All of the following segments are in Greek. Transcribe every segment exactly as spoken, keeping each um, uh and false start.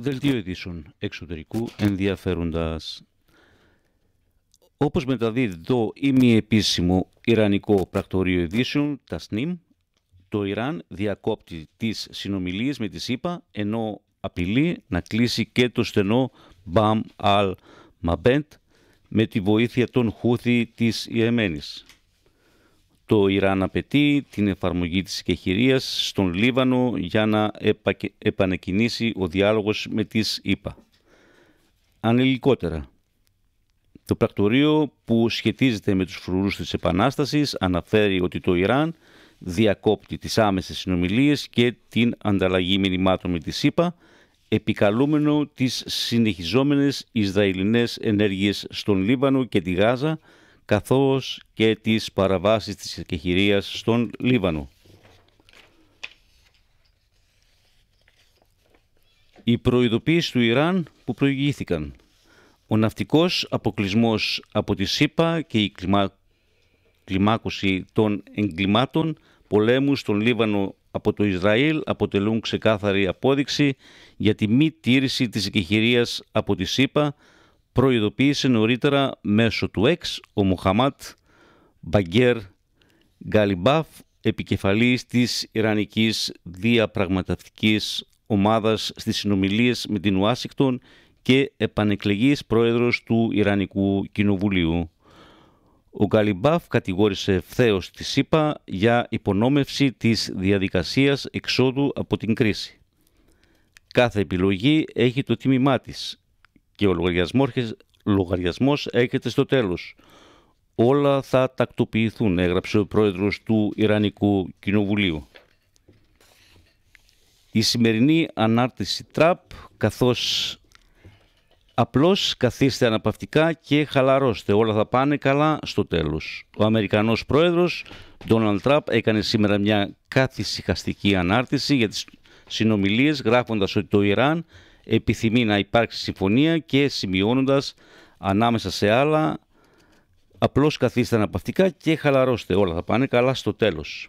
Δελτίο ειδήσεων εξωτερικού ενδιαφέροντας. Όπως μεταδίδει το ημιεπίσημο Ιρανικό πρακτορείο ειδήσεων, τα ΣΝΙΜ, το Ιράν διακόπτει τις συνομιλίες με τη ΣΥΠΑ, ενώ απειλεί να κλείσει και το στενό Μπαμ Αλ Μαμπέντ με τη βοήθεια των Χούθι της Ιεμένης. Το Ιράν απαιτεί την εφαρμογή της εκεχηρίας στον Λίβανο για να επανεκκινήσει ο διάλογος με τις ΗΠΑ. Αναλυτικότερα, το πρακτορείο που σχετίζεται με τους φρουρούς της Επανάστασης αναφέρει ότι το Ιράν διακόπτει τις άμεσες συνομιλίες και την ανταλλαγή μηνυμάτων με τις ΗΠΑ, επικαλούμενο τις συνεχιζόμενες Ισραηλινές ενέργειες στον Λίβανο και τη Γάζα, καθώς και τις παραβάσεις της εκεχηρίας στον Λίβανο. Οι προειδοποίησεις του Ιράν που προηγήθηκαν. Ο ναυτικός αποκλεισμός από τη ΣΥΠΑ και η κλιμά... κλιμάκωση των εγκλημάτων πολέμου στον Λίβανο από το Ισραήλ αποτελούν ξεκάθαρη απόδειξη για τη μη τήρηση της εκεχηρίας από τη ΣΥΠΑ, προειδοποίησε νωρίτερα μέσω του Εξ ο Μοχαμάτ Μπαγκέρ Γκαλιμπάφ, επικεφαλής της Ιρανικής Διαπραγματευτικής Ομάδας στις συνομιλίες με την Ουάσιγκτον και επανεκλεγής πρόεδρος του Ιρανικού Κοινοβουλίου. Ο Γκαλιμπάφ κατηγόρησε ευθέως τη ΣΥΠΑ για υπονόμευση της διαδικασίας εξόδου από την κρίση. Κάθε επιλογή έχει το τίμημά της και ο λογαριασμός έρχεται στο τέλος. Όλα θα τακτοποιηθούν, έγραψε ο πρόεδρος του Ιρανικού Κοινοβουλίου. Η σημερινή ανάρτηση Τραπ, καθώς απλώς καθίστε αναπαυτικά και χαλαρώστε, όλα θα πάνε καλά στο τέλος. Ο Αμερικανός πρόεδρος Ντόναλντ Τραπ έκανε σήμερα μια καθησυχαστική ανάρτηση για τις συνομιλίες, γράφοντας ότι το Ιράν επιθυμεί να υπάρξει συμφωνία και σημειώνοντας ανάμεσα σε άλλα απλώς καθίστε αναπαυτικά και χαλαρώστε, όλα θα πάνε καλά στο τέλος.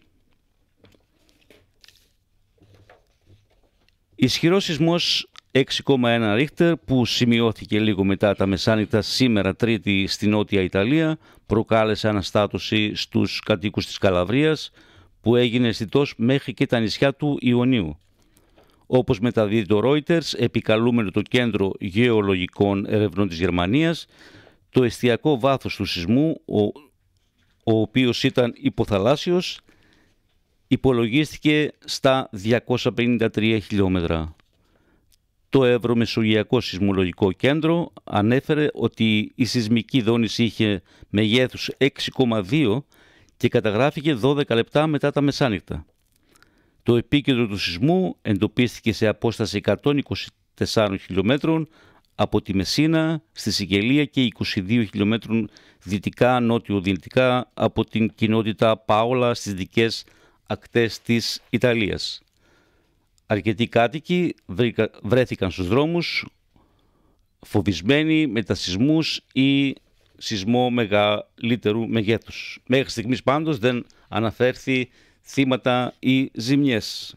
Ισχυρός σεισμός έξι κόμμα ένα Ρίχτερ που σημειώθηκε λίγο μετά τα μεσάνυχτα σήμερα Τρίτη στη Νότια Ιταλία προκάλεσε αναστάτωση στους κατοίκους της Καλαβρίας που έγινε αισθητός μέχρι και τα νησιά του Ιωνίου. Όπως μεταδίδει το Reuters, επικαλούμενο το Κέντρο Γεωλογικών Ερευνών της Γερμανίας, το εστιακό βάθος του σεισμού, ο, ο οποίος ήταν υποθαλάσσιος, υπολογίστηκε στα διακόσια πενήντα τρία χιλιόμετρα. Το Ευρωμεσογειακό Σεισμολογικό Κέντρο ανέφερε ότι η σεισμική δόνηση είχε μεγέθους έξι κόμμα δύο και καταγράφηκε δώδεκα λεπτά μετά τα μεσάνυχτα. Το επίκεντρο του σεισμού εντοπίστηκε σε απόσταση εκατόν είκοσι τέσσερα χιλιόμετρων από τη Μεσίνα στη Σικελία και είκοσι δύο χιλιόμετρων δυτικά νότιο-δυτικά από την κοινότητα Πάολα στις δικές ακτές της Ιταλίας. Αρκετοί κάτοικοι βρέθηκαν στους δρόμους φοβισμένοι με τα σεισμούς ή σεισμό μεγαλύτερου μεγέθους. Μέχρι στιγμής πάντως δεν αναφέρθη θύματα ή ζημιές.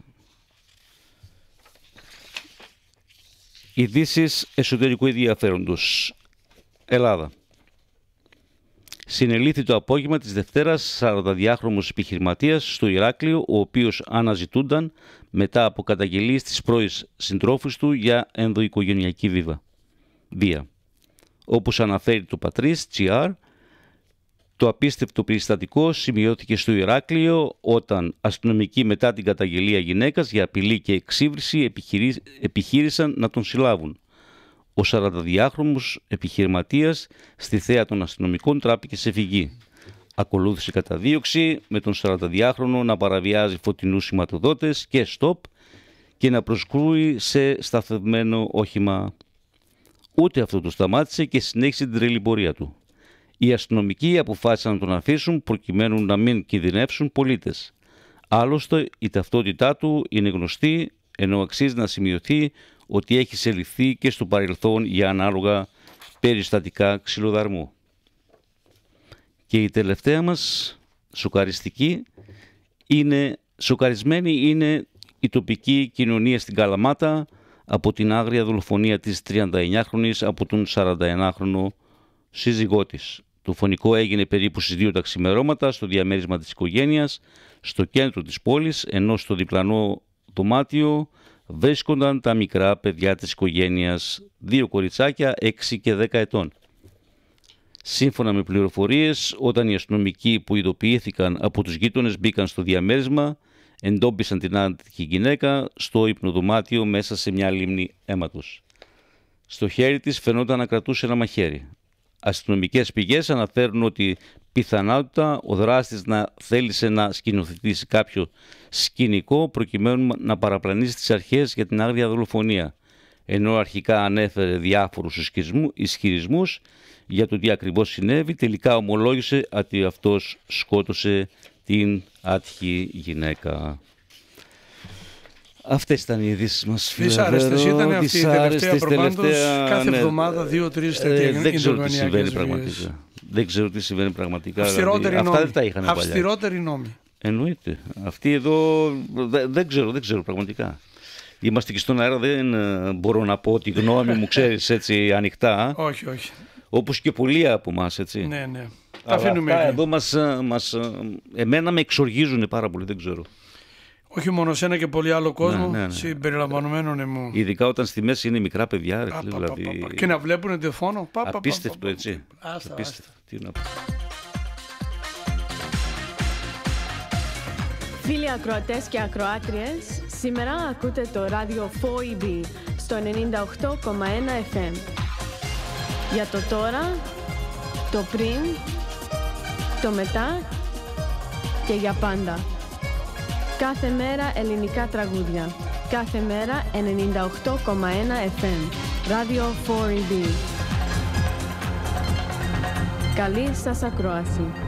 Ειδήσεις εσωτερικού ενδιαφέροντος. Ελλάδα. Συνελήφθη το απόγευμα της Δευτέρας σαρανταδυάχρονος επιχειρηματίας στο Ηράκλειο, ο οποίος αναζητούνταν μετά από καταγγελίες της πρώης συντρόφους του για ενδοοικογενειακή βία. Όπως αναφέρει το Πατρίς τζι αρ, το απίστευτο περιστατικό σημειώθηκε στο Ηράκλειο όταν αστυνομικοί μετά την καταγγελία γυναίκας για απειλή και εξύβριση επιχείρησαν να τον συλλάβουν. Ο σαρανταδυάχρονος επιχειρηματίας στη θέα των αστυνομικών τράπηκε σε φυγή. Ακολούθησε καταδίωξη με τον σαρανταδυάχρονο να παραβιάζει φωτεινούς σηματοδότες και στοπ και να προσκρούει σε σταθευμένο όχημα. Ούτε αυτό το σταμάτησε και συνέχισε την τρελή πορεία του. Οι αστυνομικοί αποφάσισαν να τον αφήσουν προκειμένου να μην κινδυνεύσουν πολίτες. Άλλωστε η ταυτότητά του είναι γνωστή, ενώ αξίζει να σημειωθεί ότι έχει συλληφθεί και στο παρελθόν για ανάλογα περιστατικά ξυλοδαρμού. Και η τελευταία μας σοκαριστική είναι, σοκαρισμένη είναι η τοπική κοινωνία στην Καλαμάτα από την άγρια δολοφονία της τριανταεννιάχρονης από τον σαρανταεννάχρονο σύζυγό της. Το φωνικό έγινε περίπου στις δύο τα ξημερώματα στο διαμέρισμα της οικογένειας, στο κέντρο της πόλης, ενώ στο διπλανό δωμάτιο βρίσκονταν τα μικρά παιδιά της οικογένειας, δύο κοριτσάκια έξι και δέκα ετών. Σύμφωνα με πληροφορίες, όταν οι αστυνομικοί που ειδοποιήθηκαν από τους γείτονες μπήκαν στο διαμέρισμα, εντόπισαν την άτυχη γυναίκα στο υπνοδωμάτιο μέσα σε μια λίμνη αίματος. Στο χέρι της φαινόταν να κρατούσε ένα μαχαίρι. Αστυνομικές πηγές αναφέρουν ότι πιθανότητα ο δράστης να θέλησε να σκηνοθετήσει κάποιο σκηνικό προκειμένου να παραπλανήσει τις αρχές για την άγρια δολοφονία, ενώ αρχικά ανέφερε διάφορους ισχυρισμούς για το τι ακριβώς συνέβη, τελικά ομολόγησε ότι αυτός σκότωσε την άτυχη γυναίκα. Αυτές ήταν οι ειδήσεις μας, φίλε. Δυσάρεστες ήταν αυτή η τελευταία προπάντως, τελευταία, κάθε ναι, εβδομάδα δύο-τρεις τέτοια ε, δεν ξέρω τι συμβαίνει βίες. πραγματικά. Δεν ξέρω τι συμβαίνει πραγματικά. Αυστηρότεροι δηλαδή, νόμοι. Αυτά δεν τα είχαν παλιά. Αυστηρότεροι νόμοι. Εννοείται. Αυτοί εδώ δεν, δεν ξέρω, δεν ξέρω πραγματικά. Είμαστε και στον αέρα, δεν ε, μπορώ να πω τη γνώμη μου, ξέρεις, έτσι ανοιχτά. Όχι, όχι. Όπως και πολλοί από εμάς, έτσι. Ναι, ναι. Τα αφήνουμε αυτά εκεί. εδώ μας, μας, εμένα με εξοργίζουν πάρα πολύ, δεν ξέρω. Όχι μόνο σένα και πολύ άλλο κόσμο, Ναι, ναι, ναι. συμπεριλαμβανομένων εμού. Ειδικά όταν στη μέση είναι μικρά παιδιά, ρε, Πα, φίλε, πα, πα, δηλαδή. πα, πα. Και να βλέπουν τηλεφώνο. Πα, πα, πα, Απίστευτο, πα, πα. έτσι. Άστα, Απίστευτο. Τι να πω. Φίλοι ακροατές και ακροάτριες, σήμερα ακούτε το ράδιο φόου ι μπι στο ενενήντα οκτώ κόμμα ένα εφ εμ. Για το τώρα, το πριν, το μετά και για πάντα. Κάθε μέρα ελληνικά τραγούδια. Κάθε μέρα ενενήντα οκτώ κόμμα ένα εφ εμ. Ράδιο φόου ι μπι. Καλή σας ακρόαση.